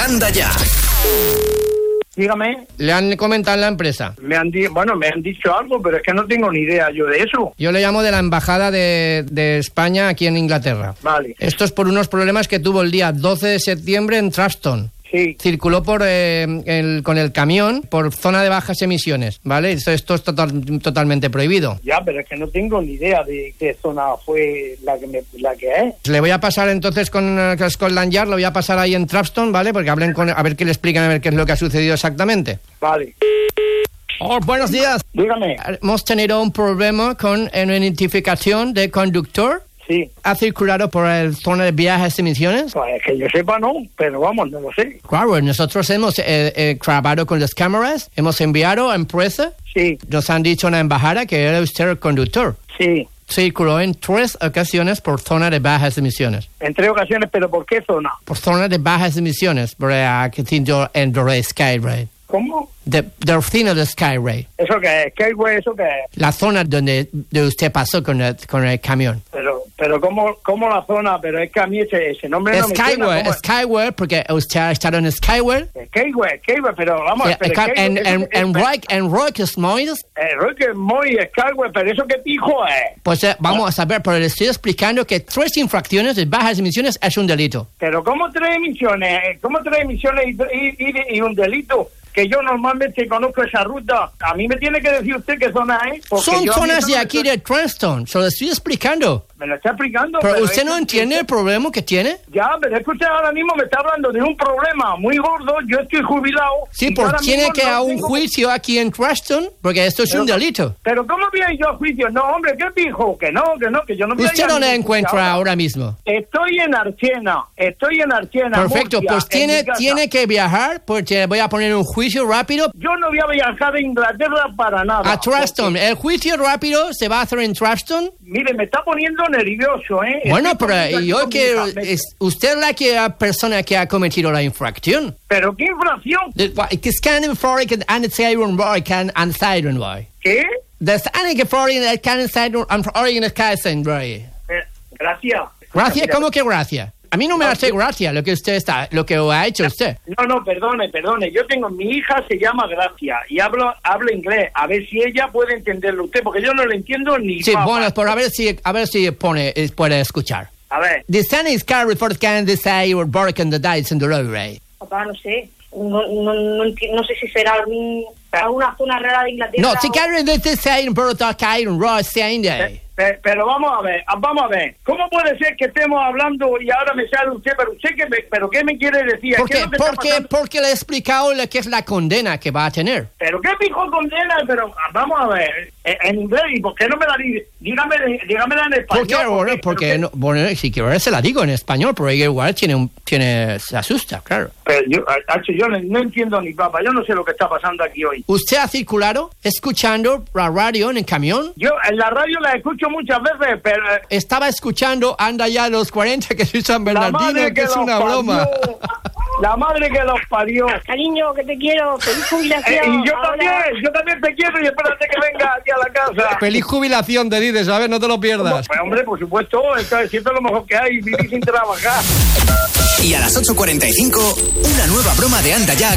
Anda Ya. Dígame. Le han comentado en la empresa. Me han dicho algo, pero es que no tengo ni idea yo de eso. Yo le llamo de la embajada de España aquí en Inglaterra. Vale. Esto es por unos problemas que tuvo el día 12 de septiembre en Trapstone. Sí. Circuló con el camión por zona de bajas emisiones, ¿vale? Esto es totalmente prohibido. Ya, pero es que no tengo ni idea de qué zona fue la que es. Le voy a pasar entonces con Scotland Yard, lo voy a pasar ahí en Trapstone, ¿vale? Porque hablen a ver qué le explican, a ver qué es lo que ha sucedido exactamente. Vale. Oh, buenos días. Dígame. Hemos tenido un problema con una identificación de conductor. Sí. ¿Ha circulado por la zona de viajes de emisiones? Pues que yo sepa no, pero vamos, no lo sé. Claro, nosotros hemos grabado con las cámaras, hemos enviado a empresa. Sí. Nos han dicho en la embajada que era usted el conductor. Sí. Circuló en 3 ocasiones por zona de bajas emisiones. En 3 ocasiones, ¿pero por qué zona? Por zona de bajas emisiones, por que tiene en the Skyway. ¿Cómo? De oficina de Skyway. ¿Eso qué es? ¿Skyway eso qué es? La zona donde usted pasó con el camión. Pero ¿cómo la zona? Pero es que a mí ese nombre no me suena. Skyway, porque usted ha estado en Skyway. Skyway, pero vamos... En Rock is Moyes. Rock is Moyes, Skyway, pero ¿eso qué pijo es? Pues vamos a saber, pero le estoy explicando que 3 infracciones de bajas emisiones es un delito. Pero ¿cómo 3 emisiones? ¿Cómo 3 emisiones y un delito? Que yo normalmente conozco esa ruta. A mí me tiene que decir usted qué zona es. Son zonas de aquí de Trapstone. Se lo estoy explicando. Me lo está explicando. Pero usted no entiende el problema que tiene. Ya, pero es que usted ahora mismo me está hablando de un problema muy gordo. Yo estoy jubilado. Sí, porque tiene que ir a un juicio aquí en Trapstone, porque esto es un delito. Pero ¿cómo voy a ir yo a juicio? No, hombre, ¿qué dijo? Que no, que yo no voy a ir. ¿Usted dónde encuentra ahora mismo? Estoy en Archena. Perfecto, Murcia, pues tiene que viajar, porque voy a poner un juicio rápido. Yo no voy a viajar a Inglaterra para nada. A Trapstone. El juicio rápido se va a hacer en Trapstone. Mire, me está poniendo nervioso, ¿eh? Bueno, pero yo quiero... Usted es la persona que ha cometido la infracción. ¿Pero qué infracción? Que scannen for it and siren boy can and siren boy. ¿Qué? The scanning for it and can siren and for siren boy. Gracias. Gracias, ¿cómo que gracias? A mí no me hace gracia lo que ha hecho usted. No, perdone. Yo tengo, mi hija se llama Gracia y habla inglés. A ver si ella puede entenderlo usted, porque yo no le entiendo ni sí, papa. Bueno, por a ver si puede escuchar. A ver. The Spanish car reports can decide or broken the dice in the roadway. Papá, no sé. No sé si será alguna zona rara de Inglaterra. No, si quieren decir broken road Sunday. Pero vamos a ver. ¿Cómo puede ser que estemos hablando y ahora me sale usted? Pero ¿qué me quiere decir? Porque le he explicado lo que es la condena que va a tener. ¿Pero qué dijo condena? Pero vamos a ver, en inglés, ¿y por qué no me la dice? Dígamela en español. Bueno, si quiero se la digo en español, pero ella igual se asusta, claro. Pero yo no entiendo ni papa, yo no sé lo que está pasando aquí hoy. ¿Usted ha circulado escuchando la radio en el camión? Yo en la radio la escucho muchas veces, pero... Estaba escuchando Anda Ya los 40, que soy San Bernardino, que es una broma. La madre que los parió. Cariño, que te quiero. Feliz jubilación. Y yo también te quiero y espérate que venga aquí a la casa. Feliz jubilación, te dices, ¿sabes? No te lo pierdas. Pues hombre, por supuesto, esto es lo mejor que hay, vivir sin trabajar. Y a las 8:45, una nueva broma de Anda Ya